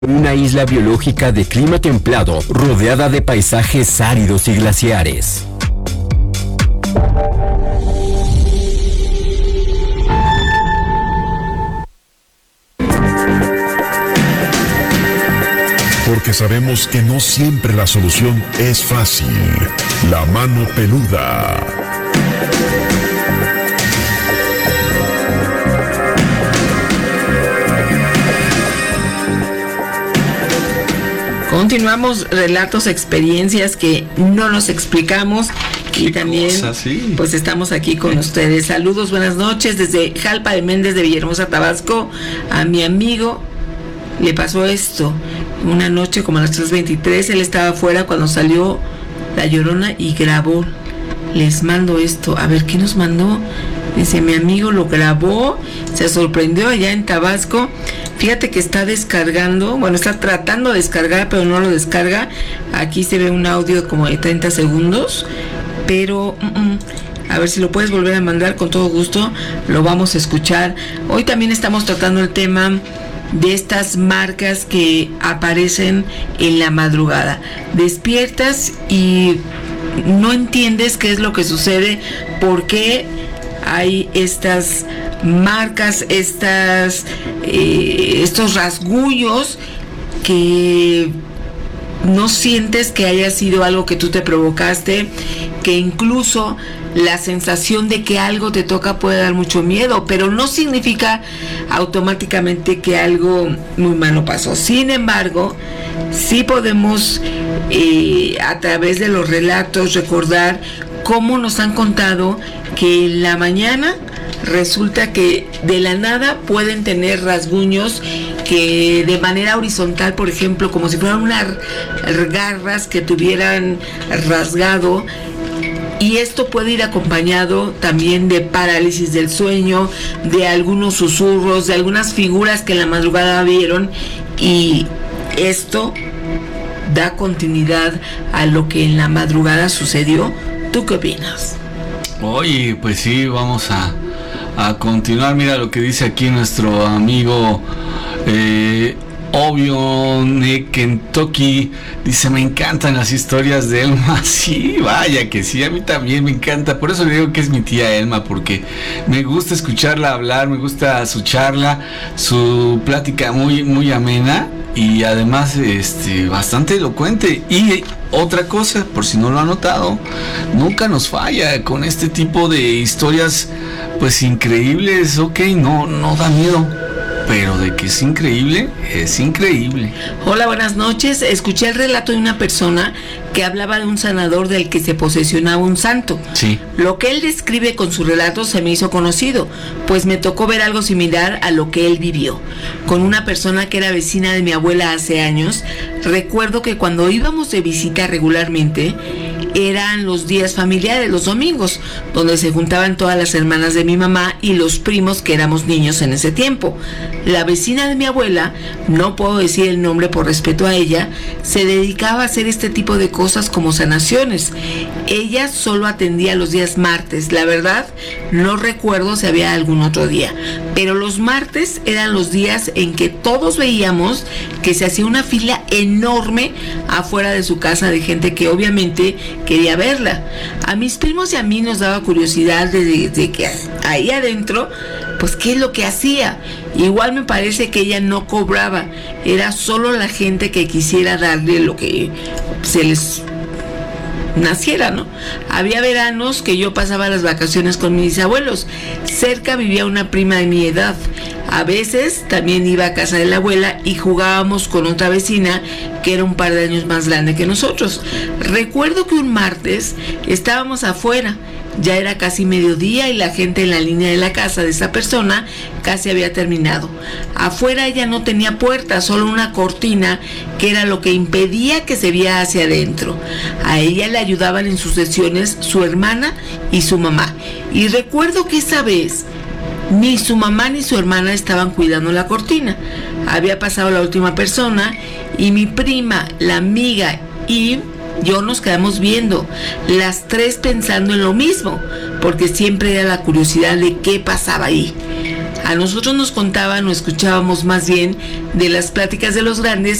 Una isla biológica de clima templado, rodeada de paisajes áridos y glaciares. Porque sabemos que no siempre la solución es fácil. La mano peluda. Continuamos, relatos, experiencias que no nos explicamos y también sí. Pues estamos aquí con ustedes. Saludos, buenas noches desde Jalpa de Méndez de Villahermosa, Tabasco. A mi amigo le pasó esto una noche como a las 3:23. Él estaba afuera cuando salió La Llorona y grabó. Les mando esto, a ver qué nos mandó. Dice, mi amigo lo grabó, se sorprendió allá en Tabasco. Fíjate que está descargando, bueno, está tratando de descargar, pero no lo descarga. Aquí se ve un audio como de 30 segundos, pero a ver si lo puedes volver a mandar, con todo gusto lo vamos a escuchar. Hoy también estamos tratando el tema de estas marcas que aparecen en la madrugada. Despiertas y no entiendes qué es lo que sucede, por qué hay estas marcas, estos rasguños que no sientes que haya sido algo que tú te provocaste, que incluso la sensación de que algo te toca puede dar mucho miedo, pero no significa automáticamente que algo muy malo pasó. Sin embargo, sí podemos a través de los relatos recordar cómo nos han contado que en la mañana resulta que de la nada pueden tener rasguños que de manera horizontal, por ejemplo, como si fueran unas garras que tuvieran rasgado. Y esto puede ir acompañado también de parálisis del sueño, de algunos susurros, de algunas figuras que en la madrugada vieron, y esto da continuidad a lo que en la madrugada sucedió. ¿Tú qué opinas? Oye, pues sí, vamos a continuar. Mira lo que dice aquí nuestro amigo Obvio Kentucky. Dice, me encantan las historias de Elma. Sí, vaya que sí, a mí también me encanta. Por eso le digo que es mi tía Elma, porque me gusta escucharla hablar, me gusta su charla, su plática muy, muy amena y además bastante elocuente. Y otra cosa, por si no lo ha notado, nunca nos falla con este tipo de historias pues increíbles. Ok, no da miedo, pero de que es increíble, es increíble. Hola, buenas noches. Escuché el relato de una persona que hablaba de un sanador del que se posesionaba un santo. Sí. Lo que él describe con su relato se me hizo conocido, pues me tocó ver algo similar a lo que él vivió. Con una persona que era vecina de mi abuela hace años, recuerdo que cuando íbamos de visita regularmente, eran los días familiares, los domingos, donde se juntaban todas las hermanas de mi mamá y los primos que éramos niños en ese tiempo. La vecina de mi abuela, no puedo decir el nombre por respeto a ella, se dedicaba a hacer este tipo de cosas como sanaciones. Ella solo atendía los días martes, la verdad no recuerdo si había algún otro día, pero los martes eran los días en que todos veíamos que se hacía una fila enorme afuera de su casa de gente que obviamente quería verla. A mis primos y a mí nos daba curiosidad de que ahí adentro, pues qué es lo que hacía. Igual me parece que ella no cobraba, era solo la gente que quisiera darle lo que se les naciera, ¿no? Había veranos que yo pasaba las vacaciones con mis abuelos. Cerca vivía una prima de mi edad. A veces también iba a casa de la abuela y jugábamos con otra vecina que era un par de años más grande que nosotros. Recuerdo que un martes estábamos afuera. Ya era casi mediodía y la gente en la línea de la casa de esa persona casi había terminado. Afuera ella no tenía puerta, solo una cortina que era lo que impedía que se viera hacia adentro. A ella le ayudaban en sus sesiones su hermana y su mamá. Y recuerdo que esa vez ni su mamá ni su hermana estaban cuidando la cortina. Había pasado la última persona y mi prima, la amiga y yo nos quedamos viendo, las tres pensando en lo mismo, porque siempre era la curiosidad de qué pasaba ahí. A nosotros nos contaban o escuchábamos más bien de las pláticas de los grandes